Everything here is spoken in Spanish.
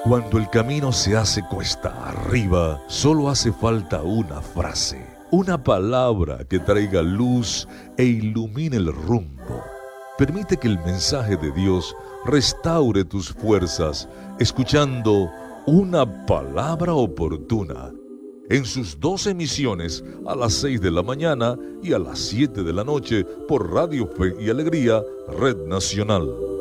Cuando el camino se hace cuesta arriba, solo hace falta una frase, una palabra que traiga luz e ilumine el rumbo. Permite que el mensaje de Dios restaure tus fuerzas, escuchando una palabra oportuna en sus dos emisiones a las 6 de la mañana y a las 7 de la noche por Radio Fe y Alegría, Red Nacional.